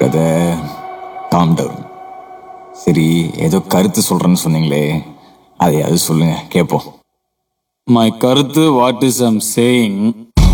கதை calm down. சரி, ஏதோ கருத்து சொல்றேன்னு சொன்னீங்களே, அதையாவது சொல்லுங்க கேட்போம். மை கருத்து, வாட் இஸ் ஐம் சேயிங்,